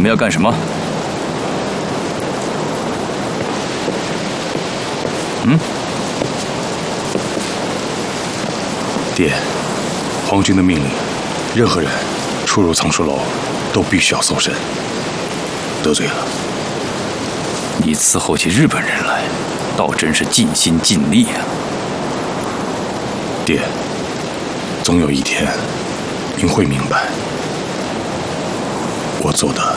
们要干什么？ 爹，皇军的命令，任何人出入藏书楼都必须要搜身。得罪了， 你伺候起日本人来，倒真是尽心尽力啊！ 爹，总有一天您会明白，我做的